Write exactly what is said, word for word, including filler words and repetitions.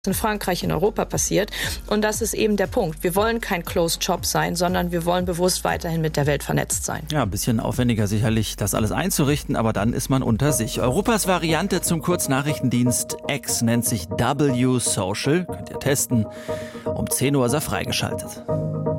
in Frankreich, in Europa passiert. Und das ist eben der Punkt. Wir wollen kein Closed Shop sein, sondern wir wollen bewusst weiterhin mit der Welt vernetzt sein. Ja, ein bisschen aufwendiger sicherlich, das alles einzurichten, aber dann ist man unter sich. Europas Variante zum Kurznachrichtendienst X nennt sich W Social. Könnt ihr testen. Um zehn Uhr ist er freigeschaltet.